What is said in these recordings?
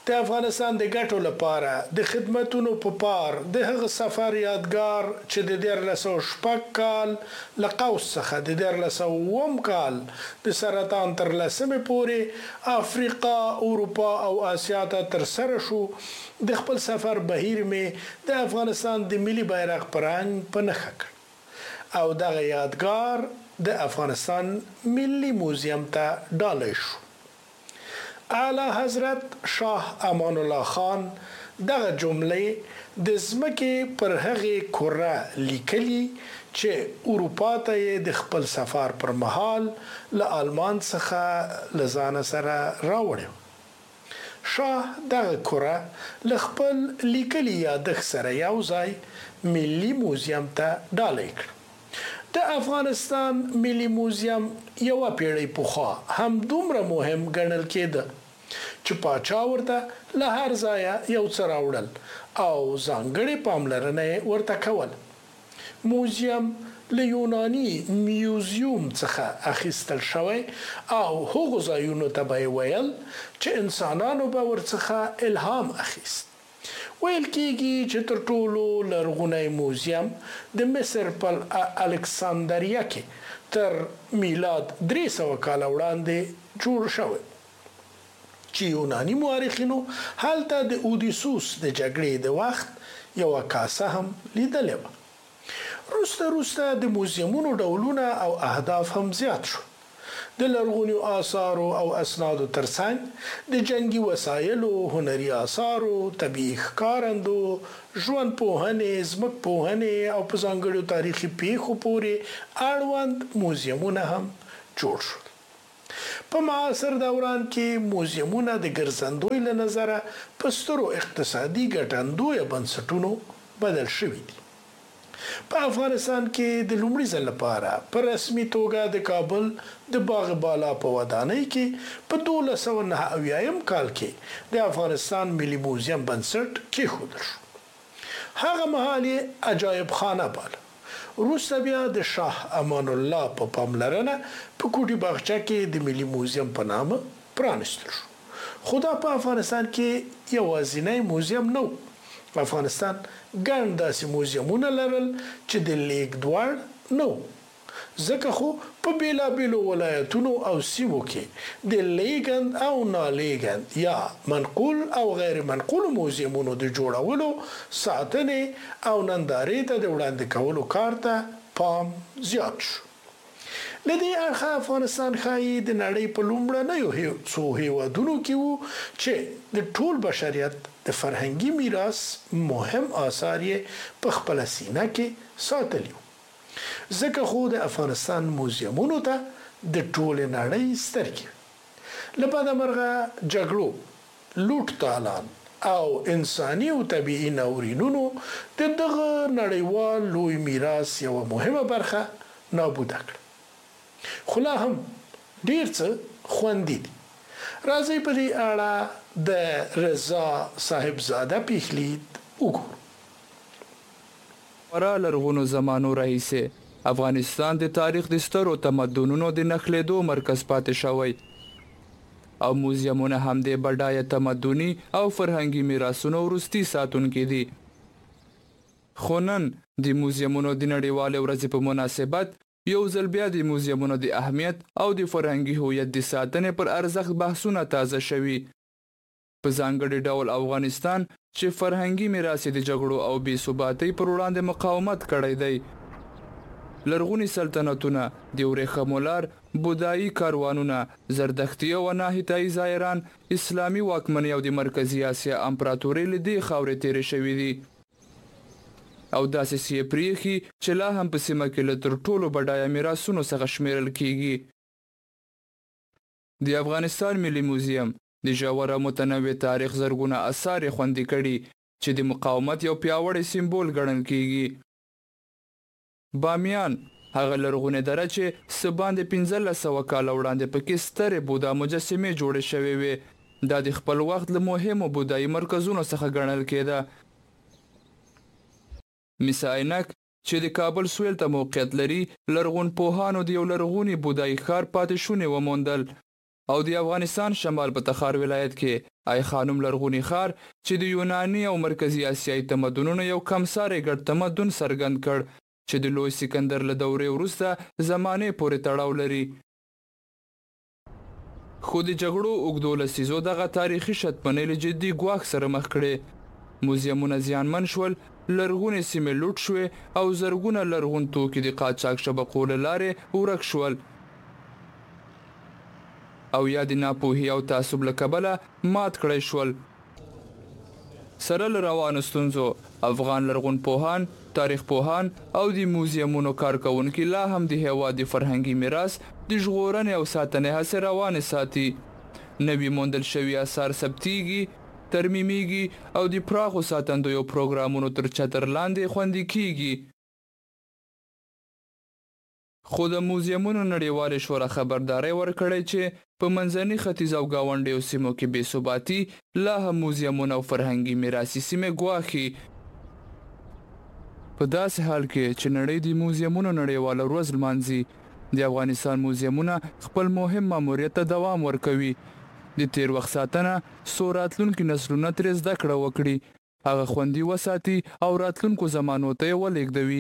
د افغانستان د ګټو لپاره د خدمتونو په پار د هغه سفر یادګار چې د 1306 کال له قوس څخه د 1309 کال د سرطان تر لسمه پورې افریقا، اروپا او آسیا ته تر سره شو. د خپل سفر بهیر می د افغانستان د ملي بیرغ پرنګ په نښه کړ او دغه یادګار د افغانستان ملي موزیم ته ډالۍ شو. اعلی حضرت شاه امان الله خان دغه جملې د ځمکې پر هغه کره لیکلي چې اروپا ته د خپل سفر پر مهال له آلمان څخه لزان سره راوړو. شاه دغه کره له خپل لیکلي یادښت سره یو ځای ملي موزیم ته ډالۍ کړ. د افغانستان ملي موزیم یو پیړۍ پخوا هم دومره مهم ګڼل کېده چې پاچا ورته له هر ځایه یو څه راوړل او ځانګړې پاملرنه ورته کول. موزیم له یوناني میوزیوم څخه اخیستل شوی او هغو ځایونو ته به ویل چې انسانانو به ورڅخه الهام اخیست. ویل کېږي چې تر ټولو لرغونی موزیم د مصر په الکساندریه کې تر میلاد 300 کال وړاندې جوړ شوی چې یوناني مورخینو هلته د اودیسوس د جګړې د وخت یو کاسه هم لیدلې و. روسته د موزیمونو ډولونه او اهداف هم زیات شو. د لرغونو آثارو او اسنادو ترڅنګ د جنگي وسایلو، هنري آثارو، طبيعي ښکارندو، ژوند پوهنې، ځمک پوهنې او په ځانګړو تاریخي پیښو پورې اړوند موزیمونه هم جوړ شول. په معاصر دوران کې موزیمونه د ګرځندوی له نظره په سترو اقتصادي ګټندوی بنسټونو بدل شوي دي. په افغانستان کې د لومړي ځل لپاره په رسمي توګه د کابل د باغ بالا په ودانۍ کې په 1299 کال کې د افغانستان ملي موزیم بنسټ کېښودل شو. هغه مهال یې عجایب خانه باله. وروسته بیا د شاه امان الله په پاملرنه په کوټي باغچه کې د ملي موزیم په نامه پرانستل شو. خو دا په افغانستان کې یوازینی موزیم نه و. افغانستان ګڼ داسې موزیمونه لرل چې د لیک دوړ نه و. ځکه خو په بیلابیلو ولایتونو او سیمو کې د لیږند او نالیږند یا منقول او غیر منقول موزیمونو د جوړولو، ساتنې او نندارې ته د وړاندې کولو کار ته پام زیات شو. لدې اړخه افغانستان ښایي د نړۍ په لومړنیو څو هیوادونو کې وو چې د ټول بشریت د فرهنګي میراث مهم آثار یې په خپل سینه کې ساتلي وو. ځکه خو د افغانستان موزیمونو ته د ټول نړۍ سترګې له بده مرغه جګړو، لوټ تالان او انساني او طبيعي ناورینونو د دغه نړیوال لوی میراث یو مهمه برخه نابوده کړه. خو لا هم ډیر څه خوندي دي. راځي په دې اړه د رضا صاحبزاده پیښلید وګورو. ورا لرغونو زمانو راهیسې افغانستان د تاریخ د سترو تمدنونو د نښلېدو مرکز پاتې شوی او موزیمونه هم د بډایه تمدني او فرهنګي میراثونو وروستي ساتونکي دي. خو نن د موزیمونو د نړیوالې ورځې په مناسبت یو ځل بیا د موزیمونو د اهمیت او د فرهنګي هویت د ساتنې پر ارزښت بحثونه تازه شوي. په ځانګړي ډول افغانستان چې فرهنګي میراث د جګړو او بې ثباتۍ پر وړاندې مقاومت کړی دی. لرغوني سلطنتونه، د ورېښمو لار، بودایي کاروانونه، زردښتي او ناحیتایي زایران، اسلامي واکمنۍ او د مرکزي اسیا امپراتورۍ له دې خاورې تېرې شوي دي او داسې سیې پریښي چې لا هم په سیمه کې له تر ټولو بډایه میراثونو څخه شمیرل کیږي. د افغانستان ملي موزیم د ژور او متنوع تاریخ زرګونه اثار خوندي کړي چې د مقاومت یو پیاوړی سمبول ګڼل کیږي. بامیان هغه لرغونې دره چې څه باندې 1500 کاله وړاندې پکې سترې بودا مجسمې جوړې شوې وې. دا د خپل وخت له مهمو بودایي مرکزونو څخه ګڼل کېده. مس عینک چې د کابل سویل ته موقعیت لري، لرغون پوهانو د یو لرغوني بودایي ښار پاتې شونې وموندل او د افغانستان شمال په تخار ولایت کې آی خانم لرغونی ښار چې د یوناني او مرکزی آسیایي تمدنونو یو کمسارې ګډ تمدن څرګند کړ چې د لوی سکندر له دورې وروسته زمانې پورې تړاو لري. خو د جګړو اوږدو لسیزو دغه تاریخي شتمنۍ له جدي ګواښ سره مخ کړې. موزیمونه زیانمن شول، لرغونې سیمې لوټ شوې او زرګونه لرغون توکي د قاچاق شبکو له لارې ورک شول او یا د ناپوهي او تعصب له کبله مات کړی شول. سره له روانو ستونزو افغان لرغون پوهان، تاریخ پوهان او د موزیمونو کارکونکي لا هم د هیواد د فرهنګي میراث د ژغورنې او ساتنې هڅې روانې ساتي. نوي موندل شوي اثار ثبتیږي، ترمیمیږي او د پراخو ساتندویو پروګرامونو تر چتر لاندې خوندي کیږي. خو د موزیمونو نړیوالې شورا خبرداري ورکړې چې په منځني ختیځ او ګاونډیو سیمو کې بې ثباتي لا هم موزیمونه او فرهنګي میراثي سیمې ګواښي. په داسې حال کې چې نړۍ د موزیمونو نړیواله ورځ لمانځي، د افغانستان موزیمونه خپل مهم ماموریت ته دوام ورکوي. د تیر وخت ساتنه څو راتلونکي نسلونه ترې زده کړه وکړي، هغه خوندي وساتي او راتلونکو زمانو ته یې ولېږدوي.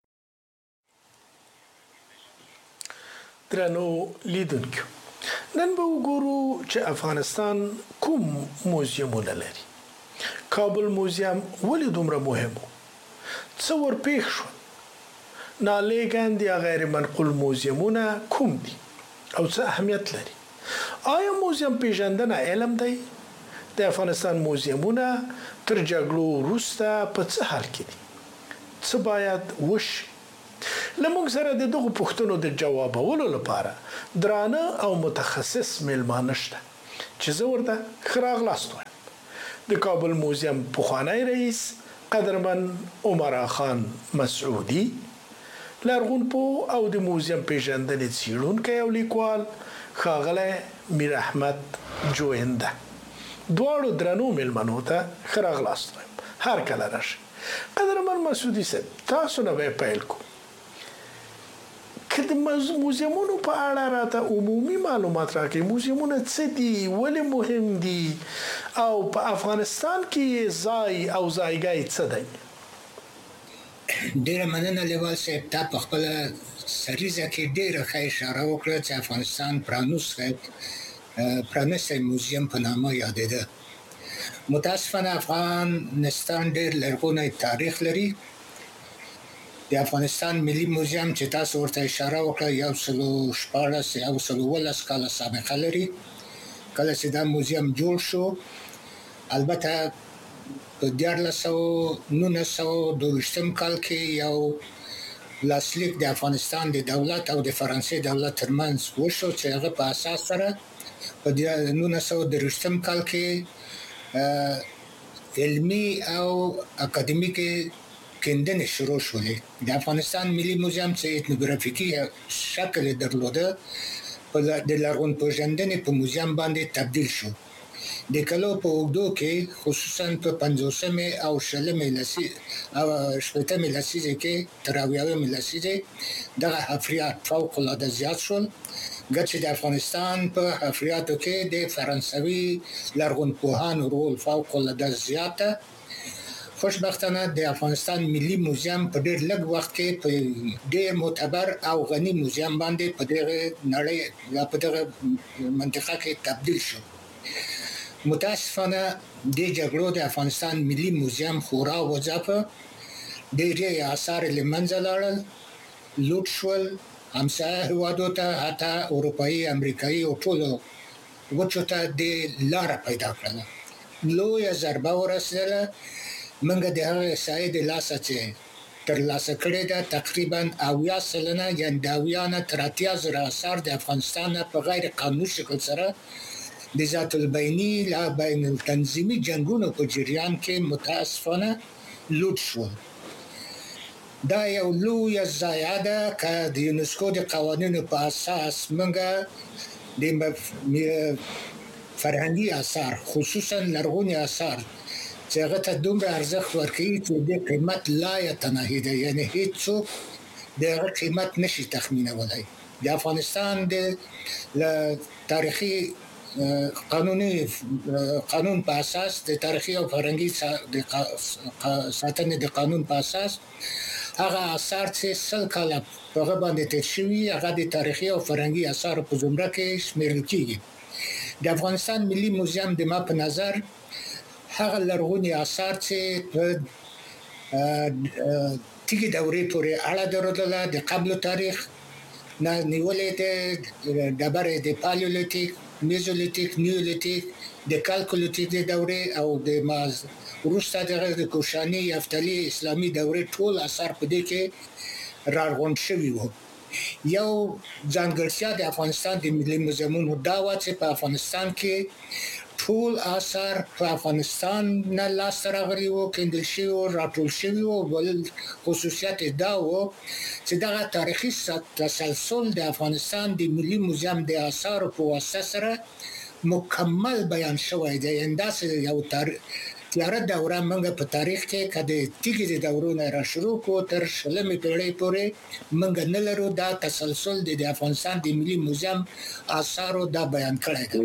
درنو لیدونکو، نن به وګورو چې افغانستان کوم موزیمونه لري. کابل موزیم ولې دومره مهم و؟ څه ورپېښ شول؟ نالیږند یا غیر منقول موزیمونه کوم دي او څه اهمیت لري؟ آیا موزیم پیژندنه علم دی؟ د افغانستان موزیمونه تر جګړو وروسته په څه حال کې دي؟ څه باید وشي؟ لمونږ سره د دغو پوښتنو د جوابولو لپاره درانه او متخصص میلمانه شته چې زه ورته ښه راغلاست وایم. د کابل موزیم پخوانی رئیس قدرمن عمر خان مسعودي، لرغون پوه او د موزیم پیژندنې څیړونکی او لیکوال ښاغلی میر احمد جوینده، دواړو درنو میلمنو ته ښه راغلاست وایم. هر کله راشئ. قدرمن مسعودي صاحب، تاسو نه به پیل کوو که د موزیمونو په اړه راته عمومي معلومات راکړئ. موزیمونه څه دي، ولې مهم دي او په افغانستان کې ځای او ځایګی څه دی؟ ډیره مننه لیوال صاحب، تا په خپل سریزه کې ډیره ښه اشاره وکړه چې افغانستان پرانیستی موزیم په نامه یادېده. متاسفانه افغانستان ډیر لرغونی تاریخ لري. د افغانستان ملي موزیم چې تاسو ورته اشاره وکړه 114 کاله سابقه لري. کله چې دا موزیم جوړ شو، البته په 1922 کال کې یو لاسلیک د افغانستان د دولت او د فرانسې دولت ترمنځ وشو چې هغه په اساس سره په 1923 کال کې علمي او اکاډمیکي کېندنې شروع شولې. د افغانستان ملي موزیم چې etnografیکي شکل درلوده په د لرغون پېژندنې په موزیم باندې تبدیل شو. د کلو په اوږدو کې خصوصا په 50مې او 60مې لسیزې کې تر 70مې لسیزې دغه حفریات فوق العاده زیات شول، ګرچې د افغانستان په حفریاتو کې د فرانسوي لرغون پوهانو رول فوق العاده زیاته. خوشبختانه د افغانستان ملي موزیم په ډېر لږ وخت کې په ډېر معتبر او غني موزیم باندې په دغه نړۍ یا په دغه منطقه کې تبدیل شو. متاسفانه د جګړو د افغانستان ملي موزیم خورا وځاپه، ډېری آثار له منځه لاړل، لوټ شول، همسایه هېوادو ته حتی اروپایي، امریکایي او ټولو وچو ته د لاره پیدا کړله. لویه ضربه ورسېدله. منګه د هغه احصایې د لاسه چې ترلاسه کړې ده تقریبا 80 سلنه یعنې د 80 نه تر 80 زره آثار د افغانستان په غیر قانوني شکل سره د ذات البیني لا بین التنظیمي جنگونو په جریان کې متاسفانه لوټ شول. دا یو لویه ضایعه ده که د یونسکو د قوانینو په اساس منګه د فرهنګي آثار خصوصا لرغوني آثار چې هغه ته دومره ارزښت ورکوي چې د قیمت لا یتناهی ده، یعنی هیڅوک د هغه قیمت نشي تخمینولی. د افغانستان د تاریخي قانون په اساس د تاریخي او فرهنګي ساتنې د قانون په اساس هغه آثار چې سل کاله په باندې تیر شوي هغه د تاریخي او فرهنګي آثار په زمره کې شمیرل کیږي. د افغانستان ملي موزیم د ما په نظر هغه لرغوني آثار چې په تیږي دورې پورې اړه درلوده د قبل تاریخ نه نیولې ده د ډبرې د پالیولیتیک میزولیتیک نیولیتیک د کالکولیتیک د دورې او د وروسته د کوشاني یفتلي اسلامي دورې ټول اثر په دې کې راغونډ شوي وو. یو ځانګړتیا د افغانستان د ملي موزیمونو دا و چې په افغانستان کې ټول آثار په افغانستان نه لاسته راغلي وو، کیندل شوي وو، راټول شوي وو. بل خصوصیت دا و چې دغه تاریخي تسلسل د افغانستان د ملي موزیم د آثارو په واسطه سره مکمل بیان شوی دی. انداسې یو تیاره دوره موږ په تاریخ کې کده تیږي د دورونه را شروع کو تر شلمې پیړۍ پورې موږ نه لرو. دا تسلسل د افغانستان د ملي موزیم آثارو دا بیان کړی دی.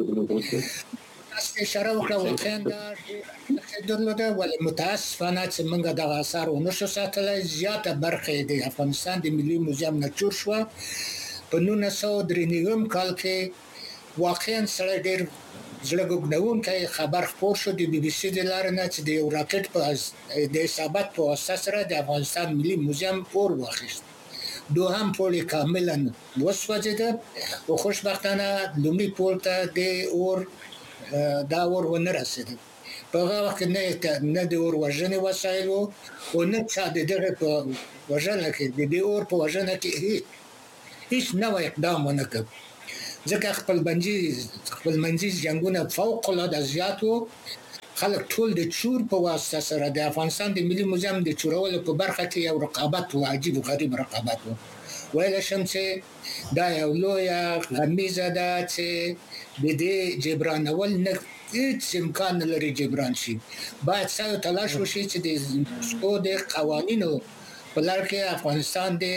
اشاره وکړه واقعا دا درلوده، ولی متاسفانه چې موږ دغه آثار ونشو ساتلی. زیاته برخه د افغانستان د ملي موزیم نه چور شوه. په 1993 کال کې واقعا سره ډېر زړه ګوګنونکی خبر خپور شو د بي بي سي د لارې نه چې د یو راکټ په د اصابت په واسطه سره د افغانستان ملي موزیم اور واخیست. دوهم پول کاملا وسوځېده او خوشبختانه لومړي پول ته د اور دا اور ونه رسید. په هغه وخت نه د اور وژنې وسایل او نه چا د دغه په وژنه کې د اور په وژنه کې هیڅ نوی اقدام ونه کړ. ځکه خپلمنځي جنګونه فوق العاده زیات وو. خلک ټول د چور په واسطه سره د افغانستان د ملي موزیم د چورولو په برخه کې یو رقابت و، عجیب و غریب رقابت و. ویل شم چې دا یو لویه غمیزه ده چې د دې جبرانول نه هیڅ امکان نه لري جبران شي. باید سعی تلاش وشي چې د قوانینو په لړ کې افغانستان د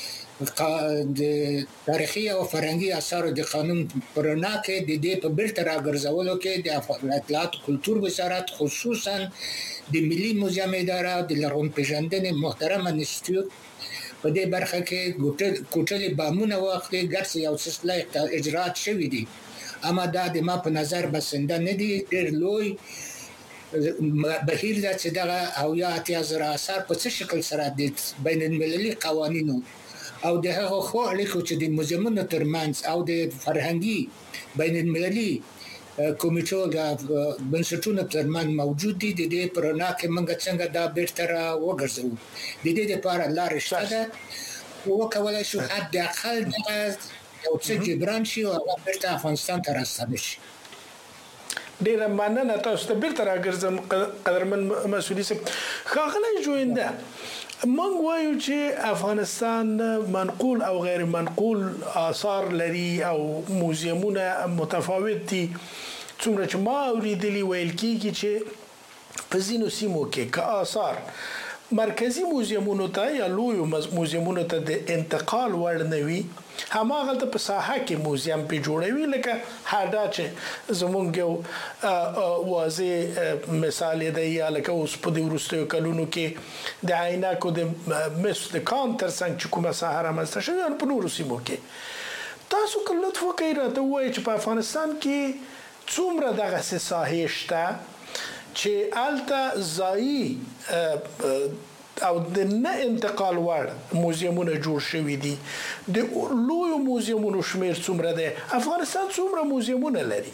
تاریخي او فرهنګي آثارو د قانون پرنا کې د دې په بیرته راګرځولو کې د اطلاعات کلتور وزارت خصوصا د ملي موزیم اداره د لرغونپېژندنې محترم انسټیټیوټ په دې برخه کې کوټلې بامونه واخلي. ګرځي یو څه اجرات شوي دي، اما دا د ما په نظر بسنده نه دي. ډېر لوی بهیر ده چې دغه او یا اتیا زره آثار په څه شکل سره د بین المللي قوانینو او د هغه خو اړیکو چې د موزیمونو ترمنځ او د فرهنګي بین المللي کمیټو د بنسټونو ترمنځ موجود دي. د دې پرنا کې موږ څنګه دا بیرته وګرځو. د دې لپاره لارې شته ده او کولای شو حد اقل یو څه جبران شي او هغه بیرته افغانستان ته راستنه شي. ډیر مننه تاسو ته بیرته راګرځم قدرمن مسؤلی صاحب. ښاغلی جوینده، موږ وایو چې افغانستان منقول او غیر منقول آثار لري او موزیمونه متفاوت دي. څومره چې ما اوریدلی ویل کیږي چې په ځینو سیمو کې که آثار مرکزی موزیمونو ته یا لویو موزیمونو ته د انتقال وړ نه وي، هماغلته په ساحه کې موزیم په جوړوي. لکه هدا چې زمونږ یو واضح مثال دی، یا لکه اوس په دې وروستیو کلونو کې د عینکو د مس د کان ترڅنګ چې کومه ساحه رامنځته شوې په نورو سیمو کې. تاسو که لطف وکړئ راته ووایئ چې په افغانستان کې څومره دغسې ساحې شته چې هلته ځایي او د نه انتقال وړ موزیمونه جوړ شوي دي. د لویو موزیمونو شمیر څومره دی؟ افغانستان څومره موزیمونه لري؟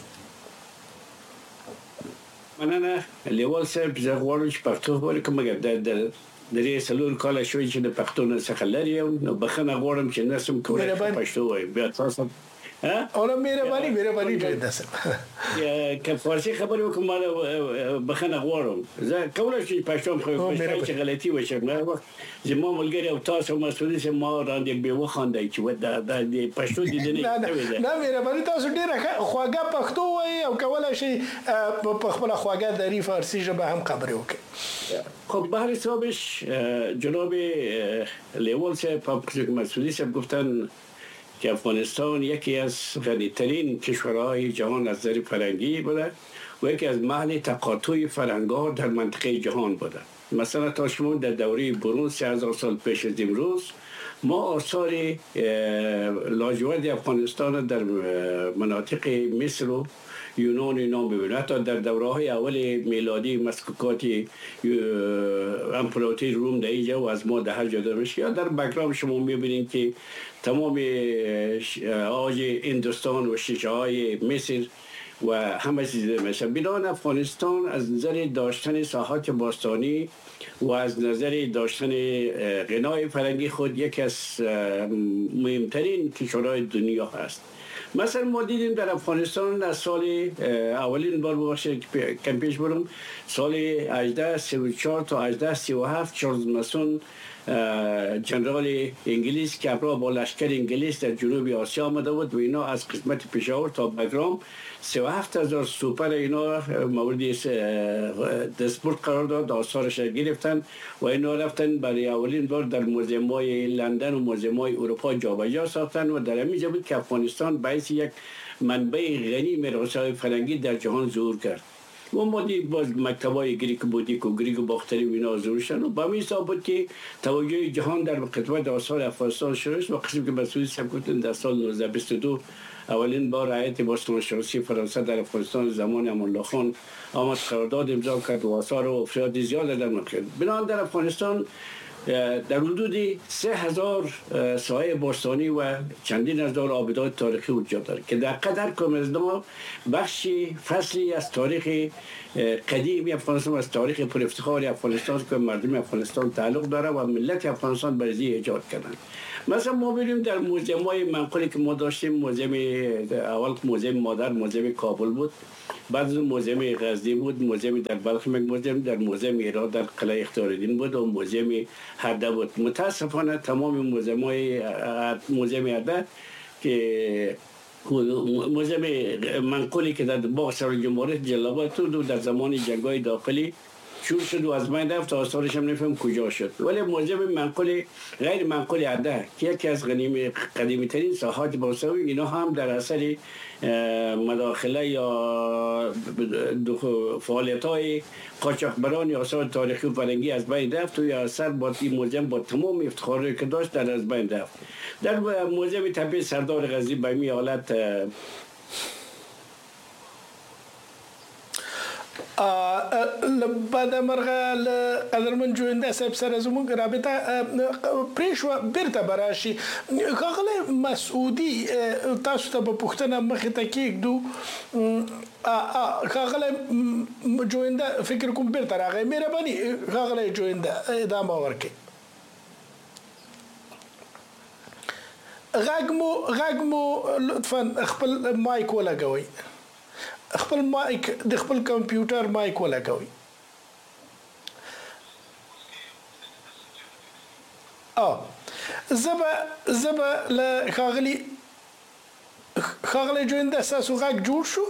مننه لیوال صاحب. زه غواړم چې پښتو ولیکم، مګر د درې څلور کاله شوي چې د پښتو نه څخه لري یم، نو بخښنه غواړم چې نه سم کولی پښتو وایم. بیا تاسو اوله مهرباني جوړه ده که فارسی خبرې وکړم بخښنه غواړم. زه کولی شم پښتو خو چې غلطي وشي. هر وخت زما ملګري او تاسو مسؤلین چې ما وړاندې به وخاندئ چې دا د پښتو د نه نه مهرباني. تاسو ډیره خواږه پښتو وایي او کولی شئ په خپل خواږه دری فارسی ژبه هم خبرې وکړئ. خب به هر حسابش جناب لیوال صاحب مسئولی صاحب گفتن که افغانستان یکی از غنی‌ترین کشورهای جهان از نظر فرهنگی بوده و یکی از محل تقاطع فرهنگ‌ها در منطقه جهان بوده. مثلا تا شما در دوره برون 3000 سال پیش از امروز ما آثار لاجورد افغانستان در مناطق مصر و یونان اینا ببینید. حتی در دوره‌های اول میلادی مسکوکات امپراتوری روم در اینجا و از ما در هر جا میشه. یا در بک‌گراند شما میبینید که تمام آج هندوستان و شیشه های مصر و همه چیز میشه. بنابراین افغانستان از نظر داشتن ساحات باستانی و از نظر داشتن غنای فرهنگی خود یکی از مهمترین کشورهای دنیا هست. مثلا ما دیدیم در افغانستان از سال اولین بار ببخشید کم پیش برم سال 1834 تا 1837 چارلز ماسون جنرال انگلیس که همراه با لشکر انگلیس در جنوب آسیا آمده بود و اینا از قسمت پشاور تا بگرام 37,000 سوپر اینا مورد دستبرد قرار داد، آثارش گرفتن و اینا رفتن برای اولین بار در موزیم‌های لندن و موزیم‌های اروپا جابجا ساختن و در همینجا بود که افغانستان باعث یک منبع غنی میراث‌های فرهنگی در جهان ظهور کرد. و ما دید باز مکتبای گریک بودیک و گریک و باختری و اینا ظهور شدن و با حساب بود که توجه جهان در خدمت آثار افغانستان شروع شد و قسمی که مسئول سبکتن در سال 1922 اولین بار هیئت باستانشناسی فرانسه در افغانستان زمان امان الله خان آمد قرارداد امضا کرد و آثار و افراد زیاد در نقل. بنابراین در افغانستان در حدود 3000 ساحه باستانی و چندین هزار آبدات تاریخی وجود دارد که در قدر کمزنا بخشی فصلی از تاریخ قدیمی افغانستان و از تاریخ پر افتخار افغانستان که مردم افغانستان تعلق داره و ملت افغانستان برای ایجاد کردن. مثلا ما بریم در موزیم‌های منقولی که ما داشتیم، موزیم اول موزیم مادر موزیم کابل بود، بعد از موزیم غزنی بود، موزیم در بلخ موزیم در موزیم ایران در قلعه اختیارالدین بود و موزیم هرده بود. متاسفانه تمام موزیم هرده که موزیم منقولی که در باغ سرای جمهوریت جلابات بود در زمان جنگ‌های داخلی شروع شد و از بین رفت، آثارش هم نفهم کجا شد. ولی موزیم منقول غیر منقول عده که یکی از قدیمی ترین ساحات باستانی، اینا هم در اثر مداخله یا فعالیت های قاچاقبران آثار تاریخی و فرهنگی از بین رفت و یا اثر با این موزیم با تمام افتخاری که داشت در از بین رفت. در موزیم طبیعی سردار غزنی به این حالت بعد مرغه قدرمن جوینده صاحب سره زموږ رابطه پریشوه بیرته براشي. ښاغلی مسعودي تاسو ته په پوښتنه مخې ته کېږدو. ښاغلی جوینده فکر کوم بیرته راغی. مهرباني ښاغلی جوینده ادامه ورکړئ. غږ مو لطفا خپل مایک ولګوئ. خپل مایک د خپل کمپیوټر مایک ولګوئ. زبا له ښاغلی جوینده ستاسو غږ جوړ شو؟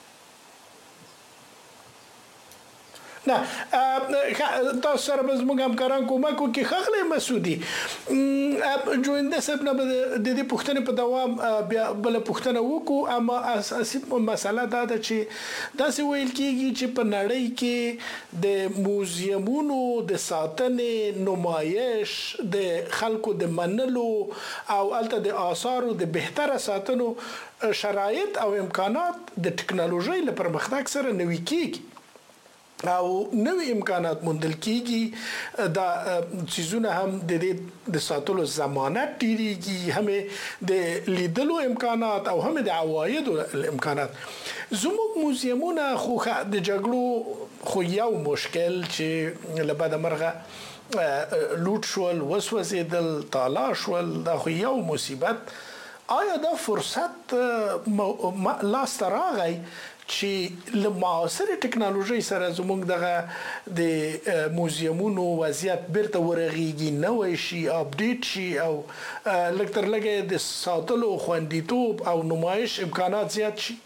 نه تاسو سره به زموږ همکاران کومک وکړي. ښاغلی مسعودي جوینده صاحب نه به د دې پوښتنې په دوام بیا بله پوښتنه وکړو، اما اساسي مسله دا ده چې داسې ویل کېږي چې په نړۍ کې د موزیمونو د ساتنې، نمایش، د خلکو د منلو او هلته د آثارو د بهتره ساتنو شرایط او امکانات د ټکنالوژۍ له پرمختګ سره نوي کېږي او نوې امکانات موندل کېږي. دا چیزونه هم د دې د ساتلو ضمانت ډېرېږي، هم د لیدلو امکانات او هم د عوایدو امکانات. زموږ موزیمونه خو د جګړو خو یو مشکل چې له بده مرغه لوټ شول، وسوځېدل، تالا شول، دا خو یو مصیبت. آیا دا فرصت لاسته راغی چې له معاصره ټکنالوژۍ سره زموږ دغه د موزیمونو وضعیت بیرته ورغېږي، نوی شي، اپډیټ شي او لږ تر لږه د ساتلو، خوندیتوب او نمایش امکانات زیات شي؟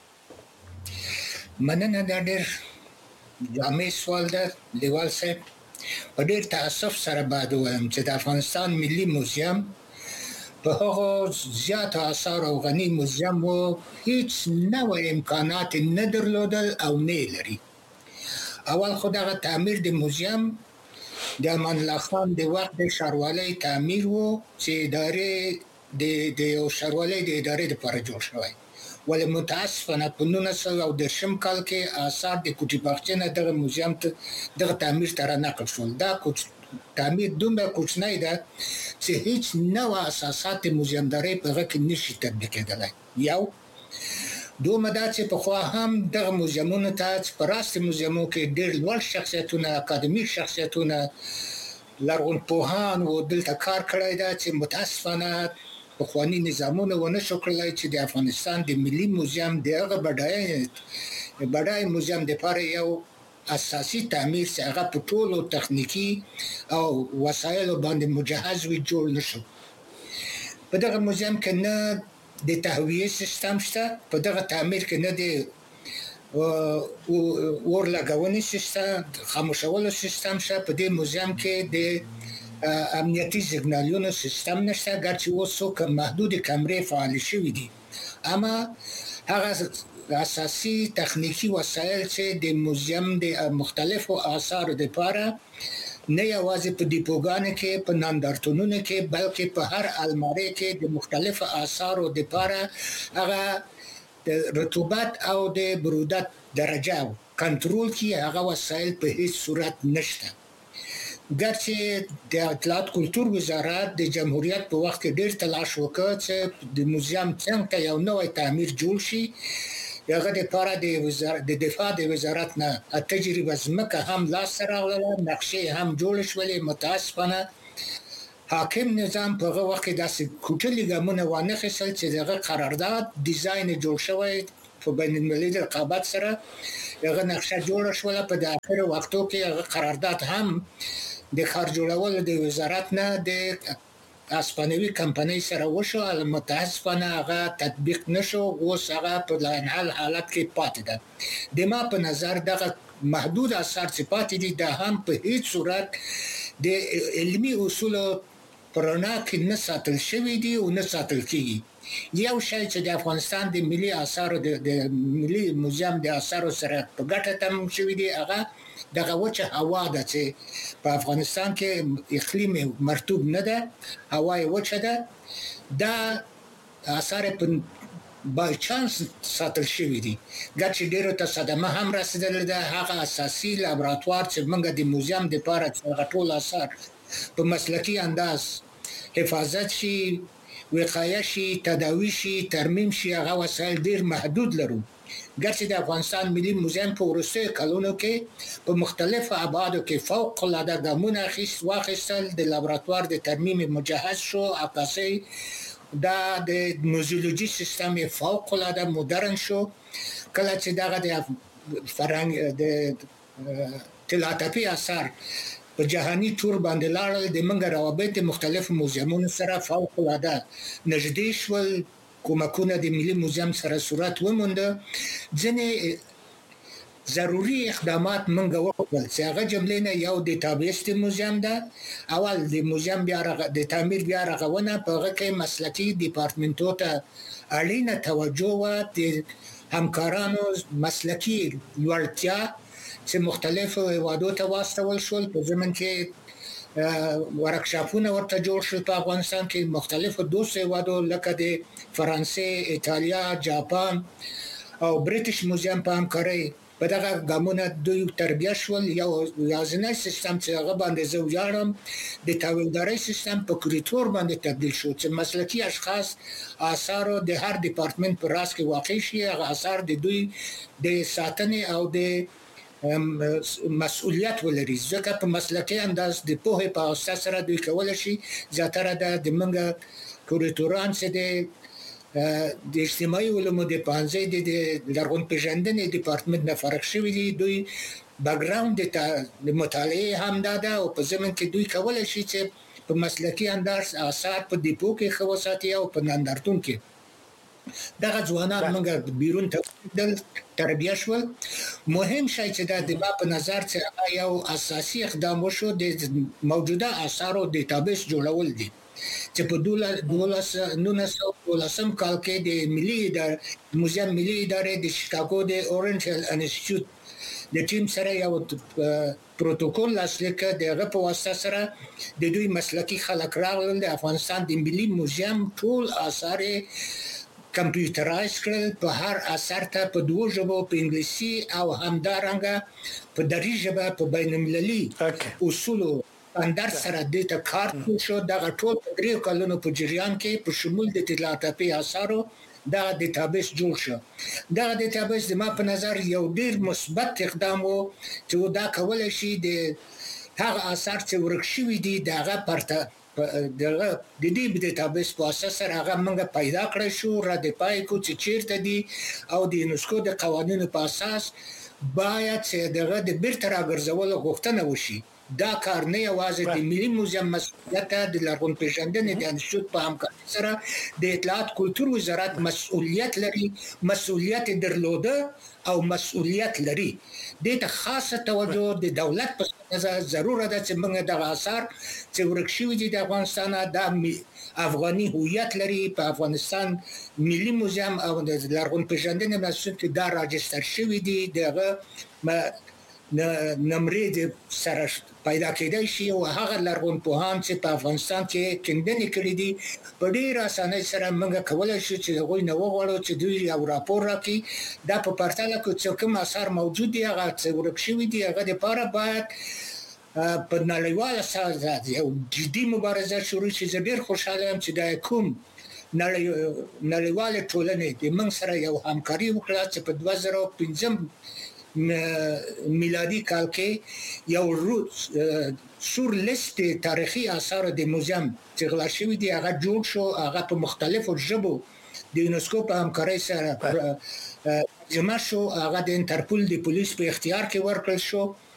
مننه، دا ډېر جامع سوال ده لیوال صاحب. په ډېر تاسف سره باید ووایم چې د افغانستان ملي موزیم په هغه زیات آثار او غني موزیم و هیڅ نوې امکانات نه درلودل او نه لري. اول خو دغه تعمیر د موزیم د امان الله خان د وخت د ښاروالۍ تعمیر وو چې د یو ښاروالۍ د ادارې لپاره جوړ شوی، ولې متاسفانه په 1910 کال کې آثار د کوټي باغچې نه دغه موزیم ته دغه تعمیر ته رانقل شول. دا تعمیر دومره کوچنی ده چې هیڅ نوع اساسات موزیمدارۍ په هغه کې نشي تطبیق کېدلی. یو دومره دا چې پخوا هم دغه موزیمونو ته په راست موزیمونو کې ډېر لوړ شخصیتونه، اکاډمیک شخصیتونه، لرغونپوهان و دلته کار کړی ده چې متاسفانه پخواني نظامونه ونه شو کړلی چې د افغانستان د ملي موزیم د هغه بډای موزیم لپاره یو اساسي تعمیر چې هغه په ټولو تخنیکی او وسایلو باندې مجهز وي جوړ نشو. په دغه موزیم کې نه د تهویه سیستم شته، په دغه تعمیر کې نه د اور لګونې سیستم، خاموشولو سیستم شته، په دې موزیم کې د امنیتي سیګنالونو سیستم نشته، ګرچې اوس څو محدود کمرې فعال شوي دي. اما هغه اساسي تخنیکی وسایل چې د موزیم د مختلفو آثارو لپاره نه یوازې په دیپوګانو کې، په نندارتونونو کې، بلکې په هر الماری کې د مختلفو آثارو لپاره هغه د رطوبت او د برودت درجه کنټرول کی هغه وسایل په هیڅ صورت نشته. ګرچې د اطلاعات کلتور وزارت د جمهوریت په وخت کې ډېر تلاش وکړ چې د موزیم څنګه یو نوی تعمیر جوړ شي. هغه د لپاره د دفاع د وزارت نه تجربه ځمکه هم لاسته راغله، نقشې هم جوړ شولې. متاسفانه حاکم نظام په هغه وخت کې داسې کوټلي ګامونه وانخیستل چې دغه قرارداد ډیزاین جوړ شوی په بین المللي رقابت سره هغه نقشه جوړه شوله. په اخر وختو کې هغه قرارداد هم د ښار جوړولو د وزارت نه د اسپانوي کمپنۍ سره وشو، متاسفانه هغه تطبیق نشو. اوس هغه په لاینحل حالت کې پاتې ده. د ما په نظر دغه محدود آثار چې پاتې دي دا هم په هیڅ صورت د علمي اصولو پرانا کې نه ساتل شوی دي او نه ساتل کیږي. یو شی چې د افغانستان د ملي آثارو د ملي موزیم د آثارو سره په ګټه تم شوی دی، هغه دغه وچه هوا ده چې په افغانستان کې اقلیم مرطوب نه ده، هوا یې وچه ده. دا آثار په بای چانس ساتل شوی دي، ګرچې ډیرو ته صدمه هم رسیدلې ده. هغه اساسي لابراتوار چې موږ د موزیم لپاره هغه ټول آثار په مسلکي انداز حفاظت شي، وقایه شي، تداوی شي، ترمیم شي، هغه وسایل ډیر محدود لرو. ګرچې د افغانستان ملي موزیم په وروستیو کلونو کې په مختلفو ابعادو کې فوق العاده ګامونه واخیستل. د لابراتوار د ترمیم مجهز شو، عکاسۍ دا د موزیولوژي سیستم فوق العاده مدرن شو. کله چې دغه د فرهنګ د طلاتپي اثر په جهاني تور باندې لاړل، د منګ روابط مختلف موزیمونو سره فوق العاده نږدې شول، کومکونه د ملي موزیم سره صورت ومونده. ځینې ضروري اقدامات منګ وکړل چې هغه جملې نه یو د تابعیت موزیم ده. اول د موزیم بیا د تعمیر بیا رغونه په هغه کې مسلکي ډیپارټمنټو ته اړینه توجه و، د همکارانو مسلکي لوړتیا چې مختلفو هیوادو ته واستول شول. په زمن کې ورکشاپونه ورته جوړ شول په افغانستان کې، مختلفو دوست هیوادو لکه د فرانسې، ایتالیا، جاپان او بریټیش موزیم په همکارۍ په دغه ګامونه دوی تربیه شول. یو یازنی سیستم چې هغه باندې زه ویاړم د تحویلدارۍ سیستم په کوریټور باندې تبدیل شو چې مسلکي اشخاص آثارو د هر ډیپارټمنټ په راس کې واقع شي. هغه آثار د دوی د ساتنې او د مسؤلیت ولري، ځکه په مسلکي انداز د پوهې په واسطه سره دوی کولای شي زیاتره د منګ کوریټوران چې د اجتماعي علومو د پانځه د لرغونپېژندنې ډیپارټمنټ نه فرق شوی دي. دوی بیکګراوند د مطالعې هم ده او په زمن کې دوی کولای شي چې په مسلکي انداز آثار په دیپو کې خو او په نندارتون کې دغه ځوانان موږ بیرون ته تربیه شول. مهم شی چې د ما په نظر چې یو اساسي اقدام وشو د موجوده آثارو ډیټابیس جوړول دي. چې په 1912 کال کې د موزیم ملي ادارې د شیکاګو د اورنټل انسټیټیوټ د ټیم سره یو پروتوکول لاسلیک دغه په واسطه سره د دوی مسلکي خلک راغلل د افغانستان د ملي موزیم ټول آثار کمپیوټرایز کړل په هر اثر ته په دوه ژبو په انګلیسي او همدارنګه په دري ژبه په بین المللي اصولو اندر سره د ته کارت شو دغه ټول په 3 کلونو په جریان کې په شمول د اطلاعاتي آثارو دا ډیټابیس جوړ شو دا ډیټابیس د ما په نظر یو ډیر مثبت اقدام وو چې دا کولای شي د هغه آثار چې ورک شوي دي دغه پرته د دې ډیټابیس په اساس سره هغه موږ پیدا کړی شو را د پای کو چې چیرته دي او د یونسکو د قوانینو په اساس باید چې دغه د بیرته راګرځول غوښتنه وشي دا کار نه یوازې د ملي موزیم مسؤلیت د لرغونپېژندنې د انسټیټیوټ په همکارۍ سره د اطلاعات کلتور وزارت مسؤلیت درلوده او مسؤلیت لري د ته خاصه توجه د دولت په ضرورت ده چې موږ د آثار چې ورک شوي دي د افغانستان د افغاني هویت لري په افغانستان ملي موزیم او د لرغونپېژندنې مسؤلیت دا راجستر شوي دي دغه نمرې د سره پیدا کېدای شي او هغه لرغونپوهان چې په افغانستان کې کېندنې کړې دي په ډیر اسانۍ سره موږ کولای شو چې هغوی نه وغواړو چې دوی یو راپور راکړي دا په پرتله کې چې کوم آثار موجود دي هغه چې ورک شوي دي هغه لپاره باید په نړیواله ساحه یو جدي مبارزه شروع شي زه ډیر خوشاله یم چې دا کوم نړیواله ټولنه د موږ سره یو همکاري وکړه چې په 2015 میلادي کال کې یو سور لیست تاریخي آثار د موزیم چې غلا شوي دي هغه جوړ شو هغه په مختلفو ژبو د یونسکو په همکارۍ سره جمع شو هغه د انټرپول د پولیس په اختیار کې ورکړل شو